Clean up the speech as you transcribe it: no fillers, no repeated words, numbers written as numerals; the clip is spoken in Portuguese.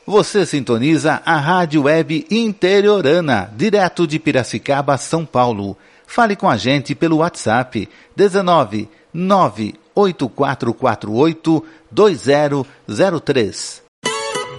Você sintoniza a Rádio Web Interiorana, direto de Piracicaba, São Paulo. Fale com a gente pelo WhatsApp 19 98448 2003.